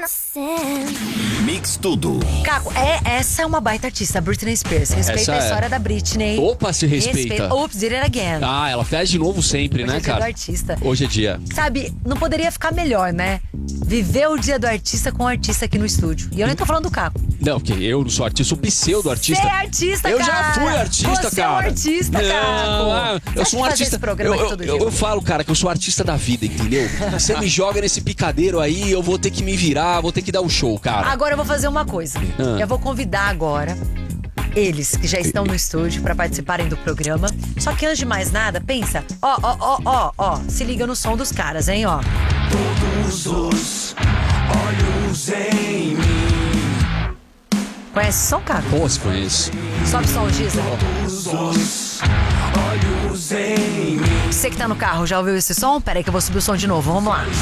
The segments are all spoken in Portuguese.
Mix Tudo. Caco, essa é uma baita artista, Britney Spears. Respeita a história da Britney. Opa, se respeita. Oops, did it again. Ah, ela faz de novo sempre, Hoje né, é dia cara? do artista. Hoje é dia. Sabe, não poderia ficar melhor, né? Viver o dia do artista com o artista aqui no estúdio. E eu nem tô falando do Caco. Não, porque eu não sou artista, sou pseudo-artista. Você é artista, eu cara. já fui artista, Você cara. é um artista, Não, Caco. eu sou um artista. Eu falo, cara, que eu sou artista da vida, entendeu? Você me joga nesse picadeiro aí, eu vou ter que me virar, vou ter que dar um show, cara. Agora eu vou fazer uma coisa. Eu vou convidar agora eles que já estão no estúdio pra participarem do programa. Só que antes de mais nada, pensa, ó, se liga no som dos caras, hein, ó. Todos os olhos em mim. Conhece o som, cara? Pô, se conheço. Sobe o som, Giza. Todos os olhos em mim. Você que tá no carro, já ouviu esse som? Pera aí que eu vou subir o som de novo, vamos lá.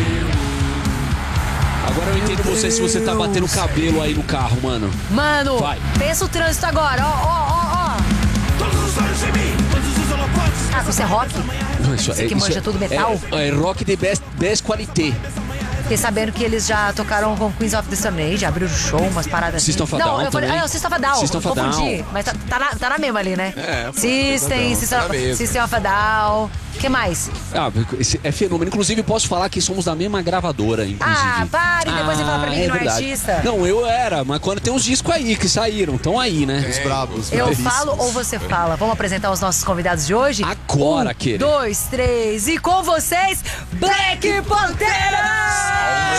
Agora eu entendo você se você tá batendo cabelo aí no carro, mano. Mano, Vai. pensa o trânsito agora, ó. Todos os olhos em mim. Todos os holofotes. Ah, você é rock? Você que manja tudo metal? É rock de best qualité. Fiquei sabendo que eles já tocaram com Queens of the Stone Age, abriram show, umas paradas assim. System of a Down Não, eu falei, também. System of a Down. System of a Down. Confundi, mas tá na mesma ali, né? pô, System of a Down. O que mais? Ah, esse é fenômeno. Inclusive, posso falar que somos da mesma gravadora, inclusive. Ah, pare, depois você fala pra mim que não é verdade. artista. Não, eu era, mas quando tem uns discos aí que saíram, estão aí, né? Os bravos. Eu falo ou você fala? Vamos apresentar os nossos convidados de hoje? Agora, 1, querido. 2, 3 e com vocês, Black Pantera!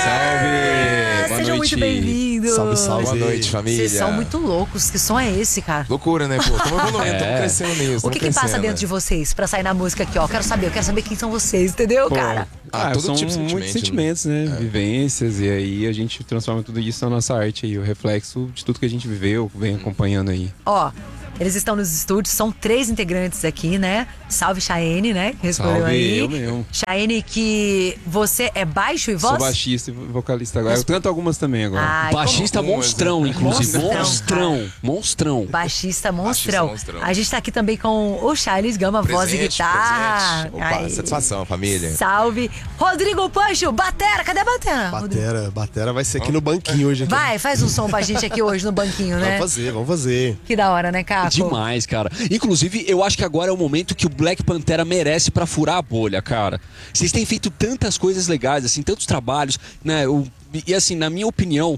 Salve! Boa Sejam noite. muito bem-vindos. Salve. Boa noite, família. Vocês são muito loucos. Que som é esse, cara? Loucura, né, pô? Estamos evoluindo, estamos crescendo nisso. O que passa dentro de vocês pra sair na música aqui, ó? Eu quero saber quem são vocês, entendeu, cara? Todo são tipo de sentimento, muitos sentimentos, né? Vivências, e aí a gente transforma tudo isso na nossa arte aí, o reflexo de tudo que a gente viveu, vem acompanhando aí. Ó, eles estão nos estúdios, são 3 integrantes aqui, né? Salve, Chayenne, né? Que respondeu Salve, aí. eu mesmo. Chayenne, que você é baixo e voz? Sou baixista e vocalista agora. Eu canto algumas também agora. Ai, Baixista monstrão, inclusive. Monstrão, Monstrão. Baixista monstrão. Baixista monstrão. A gente tá aqui também com o Charles Gama, voz e guitarra. Presente. Opa, Ai, satisfação, família. salve. Rodrigo Pancho, batera, cadê a batera? Batera vai ser aqui no banquinho hoje. Aqui. Vai, faz um som pra gente aqui hoje no banquinho, né? Vamos fazer. Que da hora, né, Caco? Demais, cara. Inclusive, eu acho que agora é o momento que o Black Pantera merece pra furar a bolha, cara. Vocês têm feito tantas coisas legais, assim, tantos trabalhos, né? E assim, na minha opinião,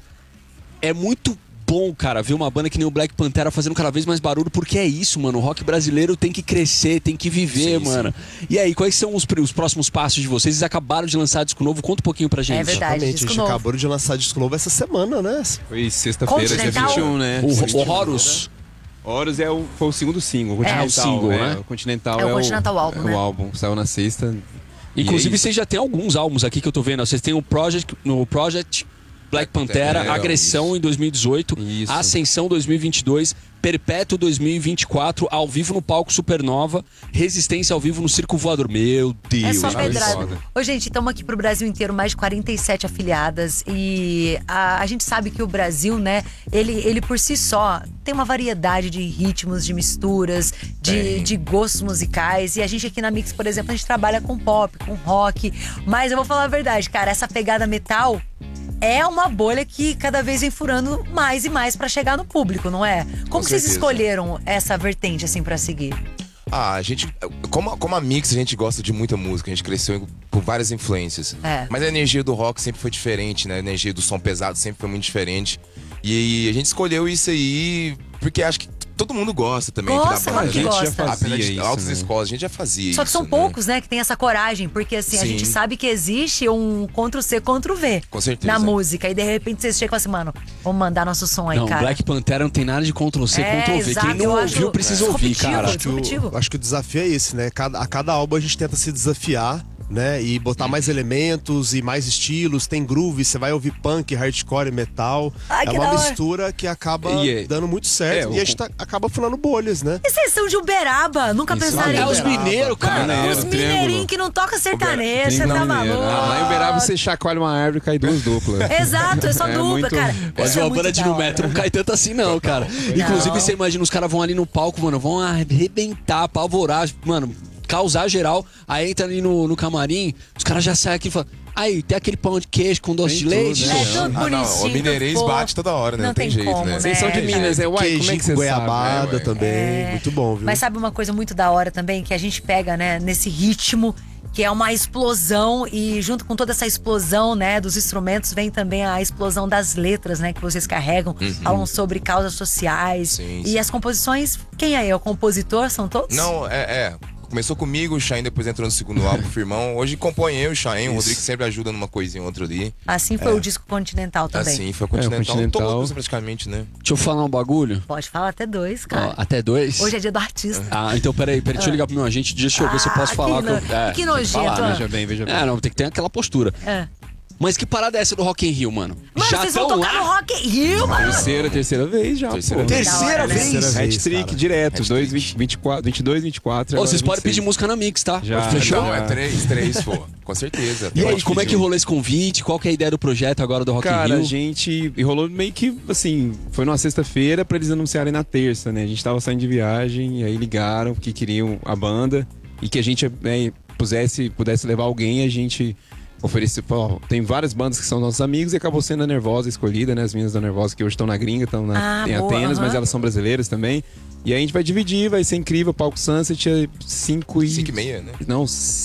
é muito bom, cara, ver uma banda que nem o Black Pantera fazendo cada vez mais barulho, porque é isso, mano. O rock brasileiro tem que crescer, tem que viver, mano. E aí, quais são os próximos passos de vocês? Vocês acabaram de lançar disco novo, conta um pouquinho pra gente. É verdade. Exatamente, a disco gente novo. acabou de lançar disco novo essa semana, né? Foi sexta-feira, dia Continental? 21, né? O Horus. Horus foi o segundo single, o É, o single, né? O Continental É o Continental álbum, né? O álbum, saiu na sexta. Inclusive, E aí, vocês já têm alguns álbuns aqui que eu tô vendo. Vocês têm o Project Black Pantera, Agressão em 2018, Isso. Ascensão 2022, Perpétuo 2024, ao vivo no palco Supernova, Resistência ao vivo no Circo Voador. Meu Deus. É só Deus. pedrada. Foda. Ô, gente, estamos aqui pro Brasil inteiro, mais de 47 afiliadas. E a gente sabe que o Brasil, né, ele por si só tem uma variedade de ritmos, de misturas, de gostos musicais. E a gente aqui na Mix, por exemplo, a gente trabalha com pop, com rock. Mas eu vou falar a verdade, cara, essa pegada metal é uma bolha que cada vez vem furando mais e mais pra chegar no público, não é? Como que vocês certeza. escolheram essa vertente, assim, pra seguir? A gente, como a Mix, a gente gosta de muita música, a gente cresceu com várias influências. É. Mas a energia do rock sempre foi diferente, né? A energia do som pesado sempre foi muito diferente. E a gente escolheu isso aí porque acho que todo mundo gosta também aqui Gosta, da banda. claro que A gente gosta. já fazia Apesar de isso, altas escolas, a gente já fazia Só que isso, são né? poucos, né, que tem essa coragem, porque assim, a Sim. gente sabe que existe um Ctrl-C, Ctrl-V Com certeza. na música. E de repente vocês chegam assim, mano, vamos mandar nosso som aí, Não, cara. Black Pantera não tem nada de Ctrl-C, É, Ctrl-V. exato, Quem não eu ouviu acho precisa ouvir, disruptivo. cara. Disruptivo. Acho que o desafio é esse, né? A cada álbum a gente tenta se desafiar, né? E botar mais elementos e mais estilos. Tem groove, você vai ouvir punk, hardcore, metal. Ai, é que uma da hora. mistura que acaba E dando muito certo. E a gente acaba furando bolhas, né? E vocês são de Uberaba, nunca Isso pensaram aí. É em os mineiros, cara. Mano, os Triângulo. mineirinhos que não tocam sertanejo, você tá Triângulo maluco. Mineiro. Lá em Uberaba você chacoalha uma árvore e cai duas duplas. Exato, é só É dupla, muito- cara. Mas Isso é uma muito banda de da nu hora. metal não cai tanto assim, não, cara. Inclusive, você imagina, os caras vão ali no palco, mano, vão arrebentar, apavorar, mano, causar geral. Aí entra ali no camarim, os caras já saem aqui e falam: Aí, tem aquele pão de queijo com doce Tem de leite. tudo, né? É tudo Ah, bonitinho. não, o mineirês tudo bate toda hora, né? Não tem jeito, como, né? Vocês são de Minas, uai, como é Queijinho que você com goiabada sabe? também. Muito bom, viu? Mas sabe uma coisa muito da hora também? Que a gente pega, né, nesse ritmo, que é uma explosão, e junto com toda essa explosão, né, dos instrumentos, vem também a explosão das letras, né, que vocês carregam. Falam sobre causas sociais. Sim, E sim. as composições, quem é? O compositor? São todos? Não, começou comigo, o Chain depois entrou no segundo álbum, o Firmão. Hoje compõe eu, o Chain, o Rodrigo sempre ajuda numa coisinha ou outra ali. Assim foi o disco Continental também. Assim, foi o Continental. Continental. Todos praticamente, né? Deixa eu falar um bagulho. Pode falar até 2, Ó, cara. até 2. Hoje é dia do artista. Ah, então peraí, deixa eu ligar pro meu agente, deixa eu ver se eu posso Ah, falar. que no- que tem que nojento, falar, né? ó. Veja bem, veja bem. É, não, tem que ter aquela postura. É. Mas que parada é essa do Rock in Rio, mano? Mano, Já vocês vão tão tocar no Rock in Rio, mano. Terceira vez já, Terceira pô. vez. Da hora, né? Terceira vez, Hat-trick cara. direto, Hat-trick. 22, 24. Ô, agora vocês podem 26. pedir música na Mix, tá? Já, Fechou? Não, é três, pô. Com certeza. E aí, Pode como é que pedir. rolou esse convite? Qual que é a ideia do projeto agora do Rock in Cara, Rio? a gente. E rolou meio que assim. Foi numa sexta-feira pra eles anunciarem na terça, né? A gente tava saindo de viagem e aí ligaram que queriam a banda e que a gente pudesse levar alguém, a gente ofereceu. Ó, tem várias bandas que são nossos amigos e acabou sendo a Nervosa escolhida, né? As meninas da Nervosa que hoje estão na gringa, estão em boa, Atenas, mas aham. elas são brasileiras também. E aí a gente vai dividir, vai ser incrível. Palco Sunset é 5 e. 5h30, né? Não,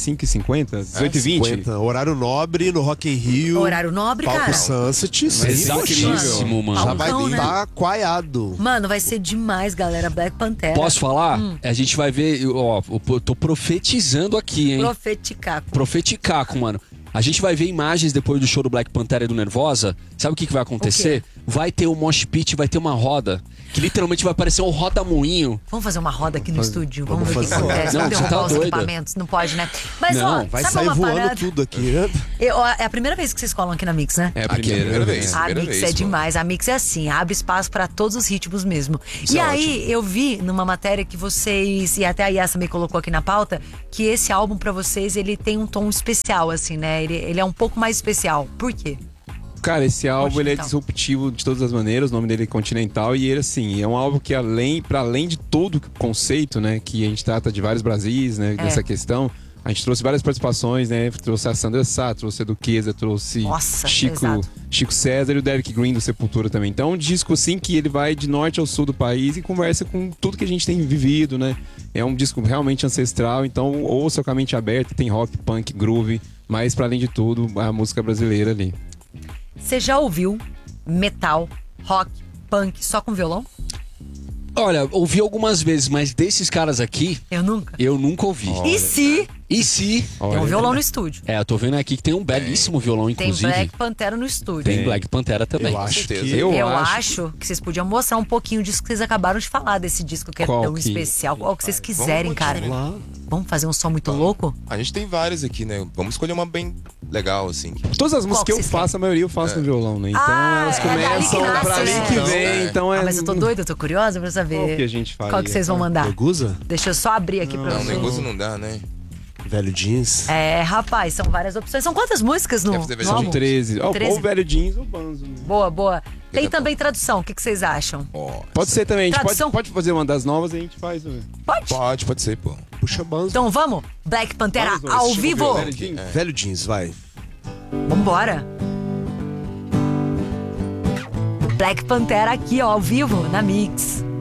5h50? 18h20? 50. Horário nobre no Rock in Rio. Horário nobre, Palco cara. Sunset. sim, Exatíssimo, mano. Já vai Palcão, né? estar quaiado. Mano, vai ser demais, galera. Black Pantera. Posso falar? A gente vai ver, ó, eu tô profetizando aqui, hein? Profeticar. Profeticaco, mano. A gente vai ver imagens depois do show do Black Panther e do Nervosa. Sabe o que vai acontecer? Vai ter um mosh pit, vai ter uma roda. Que literalmente vai parecer um roda-moinho. Vamos fazer uma roda aqui no estúdio. Vamos ver o que fazer. acontece. Não, Vamos você derrubar tá os doida. equipamentos. Não pode, né? Mas, Não, ó, Vai sabe sair uma voando parada? tudo aqui, né? É a primeira vez que vocês colam aqui na Mix, né? É a Aqui é a primeira vez. A primeira Mix vez, é pô. demais. A Mix é assim, abre espaço pra todos os ritmos mesmo. Isso E é aí, eu vi numa matéria que vocês, e até a Yas também colocou aqui na pauta, que esse álbum pra vocês, ele tem um tom especial, assim, né? Ele é um pouco mais especial. Por quê? Cara, esse álbum ele é Continental. disruptivo de todas as maneiras, o nome dele é Continental e ele assim, é um álbum que para além de todo o conceito, né, que a gente trata de vários Brasis, né, dessa questão, a gente trouxe várias participações, né, trouxe a Sandra Sá, trouxe a Duquesa, trouxe Nossa, Chico exato. César e o Derek Green do Sepultura também. Então, é um disco assim que ele vai de norte ao sul do país e conversa com tudo que a gente tem vivido, né? É um disco realmente ancestral, então ouça com a mente aberta, tem rock, punk, groove, mas para além de tudo, a música brasileira ali. Você já ouviu metal, rock, punk só com violão? Olha, ouvi algumas vezes, mas desses caras aqui, Eu nunca. eu nunca ouvi. E se E se... tem um violão no estúdio? É, eu tô vendo aqui que tem um belíssimo violão, Tem inclusive. Black Pantera no estúdio. Tem Black Pantera também. Eu acho certeza. que... Eu Eu acho- acho que vocês podiam mostrar um pouquinho disso que vocês acabaram de falar, desse disco que é Qual tão que- especial. Qual que vocês quiserem, cara. Lá. Vamos fazer um som muito louco? A gente tem várias aqui, né? Vamos escolher uma bem legal, assim. Todas as músicas Qual que que eu vocês faço, a maioria eu faço no violão, né? Então Ah, elas é dali que começam nasce, pra né? mim que vem, É. então é... Ah, mas eu tô doida, eu tô curiosa pra saber. Qual que a gente faria? Qual que vocês vão mandar? Negusa? Deixa eu só abrir aqui pra Não, vocês. negócio não dá, né? Velho jeans. Rapaz, são várias opções. São quantas músicas no, Deve ter no versão álbum? São 13. Ou 13. Velho Jeans ou Banzo. Né? Boa, boa. Tem Daqui a também tradução, o que que vocês acham? Ó, Pode ser também, a gente Tradução. pode fazer uma das novas e a gente faz. Né? Pode? pode ser, pô. Puxa banzo. Então vamos? Black Pantera Vamos, ao esse vivo? Velho Jeans. Velho jeans, vai. Vambora. Black Pantera aqui, ó, ao vivo, na Mix.